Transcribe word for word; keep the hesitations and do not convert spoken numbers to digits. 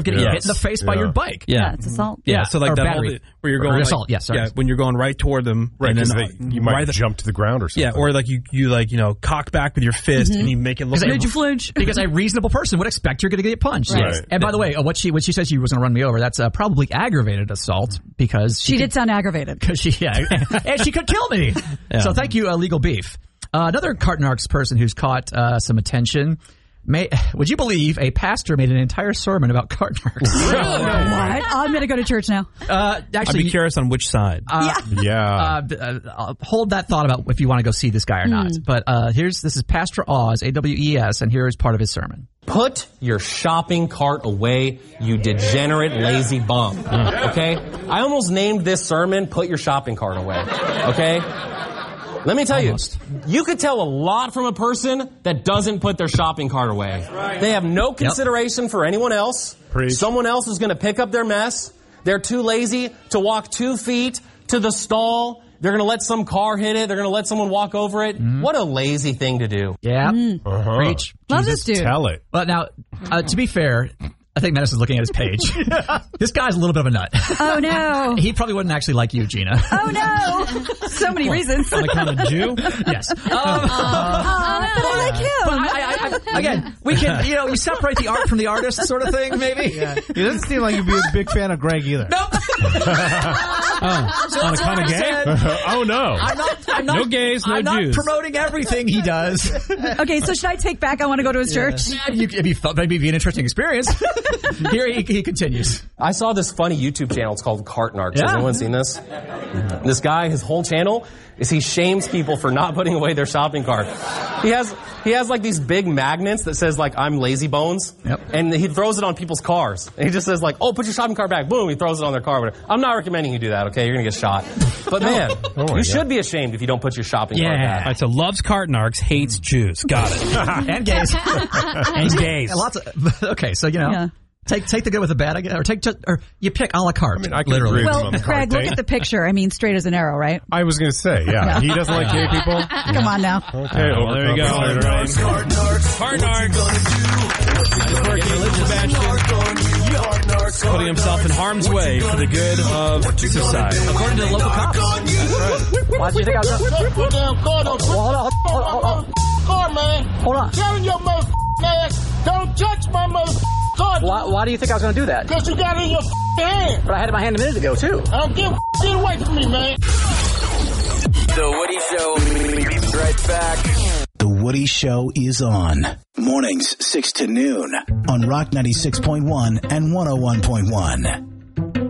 getting yes. hit in the face yeah. by your bike. Yeah, yeah it's assault. Yeah, yeah so like or that battery. whole, where you're going or like, assault. Yes, yeah, when you're going right toward them, right? And then they, you might right jump to the ground or something. Yeah, or like you, you like you know cock back with your fist mm-hmm. and you make it look. Did you flinch? Because a reasonable person would expect you're going to get punched. Right. Right. And by the way, uh, what she what she said she was going to run me over. That's uh, probably aggravated assault because she, she could, did sound aggravated. Because she yeah, and she could kill me. Yeah. So thank you, uh, Legal Beef. Uh, another Cartnarks person who's caught uh, some attention. May, would you believe a pastor made an entire sermon about Cartnarks? What? I'm going to go to church now. Uh, actually, I'd be curious on which side. Uh, yeah. yeah. Uh, uh, hold that thought about if you want to go see this guy or not. Mm. But uh, here's this is Pastor Oz, A W E S, and here is part of his sermon. Put your shopping cart away, you degenerate, lazy bum. Okay? I almost named this sermon, Put Your Shopping Cart Away. Okay? Let me tell Almost. you, you could tell a lot from a person that doesn't put their shopping cart away. Right. They have no consideration yep. for anyone else. Preach. Someone else is going to pick up their mess. They're too lazy to walk two feet to the stall. They're going to let some car hit it. They're going to let someone walk over it. Mm. What a lazy thing to do. Yeah. Mm. Uh-huh. Preach. Love Jesus, this dude. Tell it. Well, now, uh, to be fair, I think Menace is looking at his page. This guy's a little bit of a nut. Oh, no. He probably wouldn't actually like you, Gina. Oh, no. So many reasons. On account of Jew? Yes. Um, uh, uh, but I like him. But I, I, I, again, we can, you know, you separate the art from the artist sort of thing, maybe. Yeah. He doesn't seem like you'd be a big fan of Greg either. Nope. oh, so on account of gay? Oh, no. I'm not, I'm not, no gays, no I'm Jews. not promoting everything he does. Okay, so should I take back I want to go to his yeah. church? Yeah, you, it'd, be, it'd be an interesting experience. Here he, he continues. I saw this funny YouTube channel. It's called Cartnarks. Yeah. Has anyone seen this? This guy, his whole channel is he shames people for not putting away their shopping cart. He has he has like these big magnets that says like I'm lazy bones. Yep. And he throws it on people's cars. And he just says like, oh, put your shopping cart back. Boom, he throws it on their car. I'm not recommending you do that, okay? You're gonna get shot. But man, oh you God. should be ashamed if you don't put your shopping yeah. cart back. All right, so loves Cartnarks, hates Jews. Got it. And gays. And gays. And lots of, okay, so you know. Yeah. Take take the good with the bad, or take or you pick a la carte. I mean, I can literally. agree with Well, him on the Craig, cart look date. at the picture. I mean, straight as an arrow, right? I was going to say, yeah. He doesn't like gay people. Come on now. Okay, oh, well, there you go. Cartnarks. Putting himself in harm's way for the good of society. According to the local cops. That's right. Why do you think I was? Put down guard on. Hold on, hold on, hold on. Guard, man. Hold on. Telling your mother ass, don't touch my mother guard. Why, why do you think I was going to do that? Because you got it in your hand. But I had it in my hand a minute ago, too. I don't give a get away from me, man. The Woody Show. Right back. The Woody Show is on. Mornings, six to noon on Rock ninety-six point one and one oh one point one.